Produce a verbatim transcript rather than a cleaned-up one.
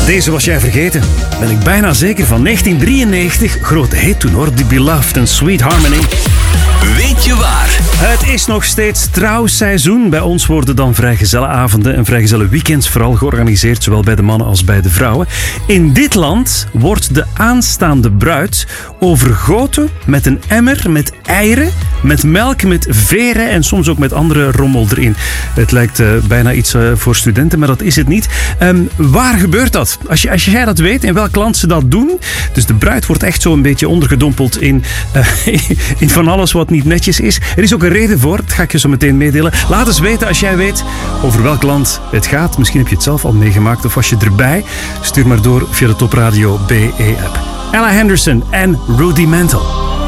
Deze was jij vergeten. Ben ik bijna zeker van negentien drieënnegentig. Grote hit toen hoor. The Beloved en Sweet Harmony. Weet je waar? Het is nog steeds trouwseizoen. Bij ons worden dan vrijgezellenavonden en vrijgezellen weekends vooral georganiseerd, zowel bij de mannen als bij de vrouwen. In dit land wordt de aanstaande bruid overgoten met een emmer met eieren, met melk, met veren en soms ook met andere rommel erin. Het lijkt uh, bijna iets uh, voor studenten, maar dat is het niet. Um, waar gebeurt dat? Als, je, als jij dat weet, in welk land ze dat doen. Dus de bruid wordt echt zo een beetje ondergedompeld in, uh, in van alles wat niet netjes is. Er is ook een reden voor, dat ga ik je zo meteen meedelen. Laat eens weten als jij weet over welk land het gaat. Misschien heb je het zelf al meegemaakt of was je erbij. Stuur maar door via de Top Radio B E-app. Ella Henderson en Rudimental.